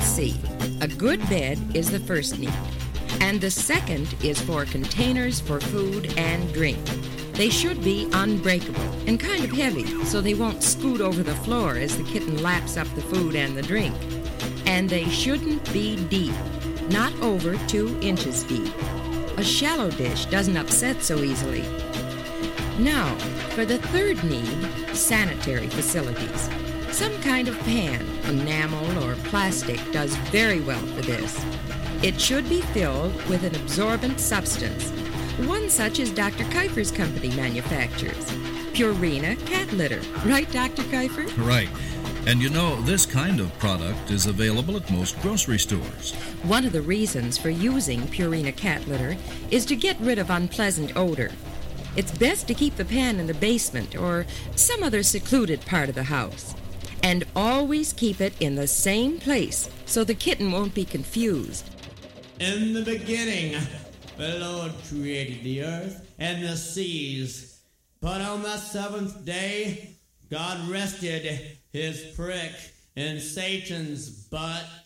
Let's see. A good bed is the first need. And the second is for containers for food and drink. They should be unbreakable and kind of heavy so they won't scoot over the floor as the kitten laps up the food and the drink. And they shouldn't be deep, not over 2 inches deep. A shallow dish doesn't upset so easily. Now, for the third need, sanitary facilities. Some kind of pan, enamel or plastic, does very well for this. It should be filled with an absorbent substance, one such as Dr. Kiefer's company manufactures. Purina cat litter. Right, Dr. Kiefer? Right. And you know, this kind of product is available at most grocery stores. One of the reasons for using Purina cat litter is to get rid of unpleasant odor. It's best to keep the pan in the basement or some other secluded part of the house. And always keep it in the same place so the kitten won't be confused. In the beginning, the Lord created the earth and the seas. But on the seventh day, God rested his prick in Satan's butt.